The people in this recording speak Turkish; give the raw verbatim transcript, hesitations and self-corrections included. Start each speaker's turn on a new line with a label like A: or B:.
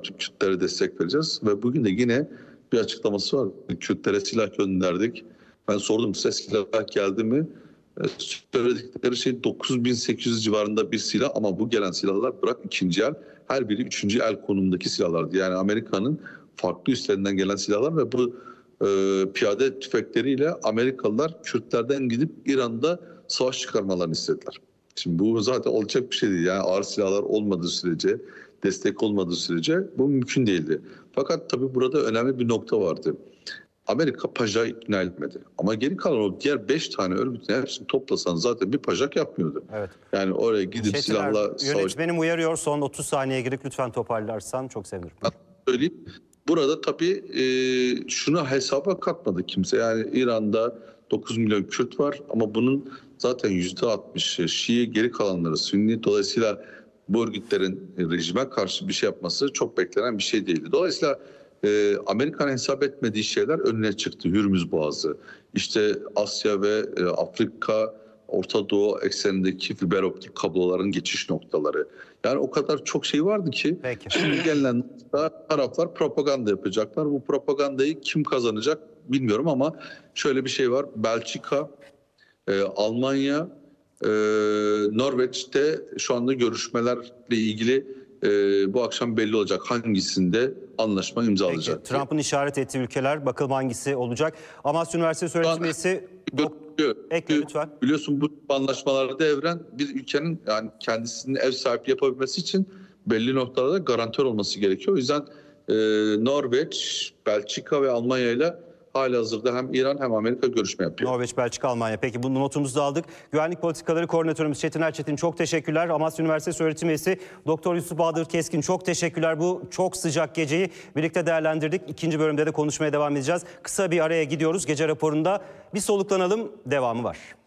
A: bütün Kürtlere destek vereceğiz. Ve bugün de yine bir açıklaması var. Kürtlere silah gönderdik. Ben sordum size silah geldi mi? Söyledikleri şey dokuz bin sekiz yüz civarında bir silah ama bu gelen silahlar bırak ikinci el, her biri üçüncü el konumdaki silahlardı. Yani Amerika'nın farklı üstlerinden gelen silahlar ve bu e, piyade tüfekleriyle Amerikalılar Kürtlerden gidip İran'da savaş çıkarmalarını istediler. Şimdi bu zaten olacak bir şey değil. Yani ağır silahlar olmadığı sürece, destek olmadığı sürece bu mümkün değildi. Fakat tabii burada önemli bir nokta vardı. Amerika PAJ'a ikna etmedi. Ama geri kalan o diğer beş tane örgütün hepsini toplasan zaten bir PAJAK yapmıyordu.
B: Evet.
A: Yani oraya gidip
B: Çetiner,
A: silahla savaş...
B: Yönetmenim uyarıyor. Son otuz saniye girip lütfen toparlarsan çok sevinirim.
A: Söyleyeyim. Burada tabii e, şunu hesaba katmadı kimse. Yani İran'da dokuz milyon Kürt var ama bunun zaten yüzde altmışı Şii, geri kalanları Sünni. Dolayısıyla bu örgütlerin rejime karşı bir şey yapması çok beklenen bir şey değildi. Dolayısıyla e, Amerika'nın hesap etmediği şeyler önüne çıktı. Hürmüz Boğazı, İşte Asya ve e, Afrika, Orta Doğu eksenindeki fiber optik kabloların geçiş noktaları. Yani o kadar çok şey vardı ki
B: Peki.
A: Şimdi gelen taraflar propaganda yapacaklar. Bu propagandayı kim kazanacak bilmiyorum ama şöyle bir şey var. Belçika, e, Almanya, e, Norveç'te şu anda görüşmelerle ilgili e, bu akşam belli olacak hangisinde anlaşma imzalayacak.
B: Peki, Trump'ın işaret ettiği ülkeler bakalım hangisi olacak. Amasya Üniversitesi öğretim üyesi ekle lütfen.
A: Biliyorsun bu anlaşmalarda evren bir ülkenin yani kendisinin ev sahipliği yapabilmesi için belli noktalarda garantör olması gerekiyor. O yüzden e, Norveç, Belçika ve Almanya ile halihazırda hem İran hem Amerika görüşme yapıyor.
B: Norveç, Belçika, Almanya. Peki bunu notumuzu da aldık. Güvenlik Politikaları Koordinatörümüz Çetin Erçetin çok teşekkürler. Amasya Üniversitesi öğretim üyesi Doktor Yusuf Bahadır Keskin çok teşekkürler. Bu çok sıcak geceyi birlikte değerlendirdik. İkinci bölümde de konuşmaya devam edeceğiz. Kısa bir araya gidiyoruz. Gece raporunda bir soluklanalım. Devamı var.